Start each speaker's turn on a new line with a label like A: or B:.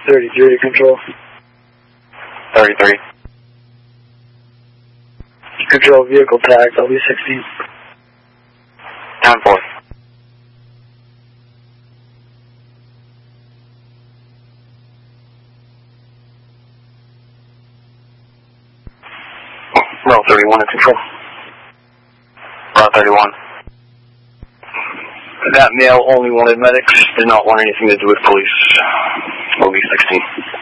A: 33 control.
B: 33.
A: Control, vehicle tag, W16.
B: 10-4. Route 31 in control. Route 31. That male only wanted medics, did not want anything to do with police. OB 16.